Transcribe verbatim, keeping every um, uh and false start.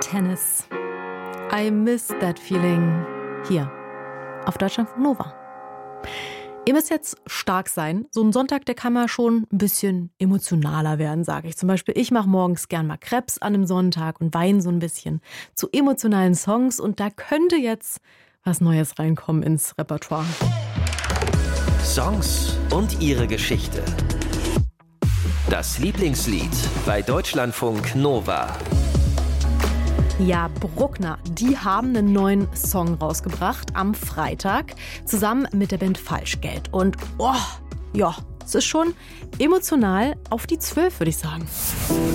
Tennis. I miss that feeling. Hier auf Deutschlandfunk Nova. Ihr müsst jetzt stark sein. So ein Sonntag, der kann mal schon ein bisschen emotionaler werden, sage ich. Zum Beispiel, ich mache morgens gern mal Crepes an einem Sonntag und weine so ein bisschen zu emotionalen Songs. Und da könnte jetzt was Neues reinkommen ins Repertoire. Songs und ihre Geschichte. Das Lieblingslied bei Deutschlandfunk Nova. Ja, Bruckner, die haben einen neuen Song rausgebracht am Freitag, zusammen mit der Band Falschgeld. Und oh, ja, es ist schon emotional auf die Zwölf, würde ich sagen.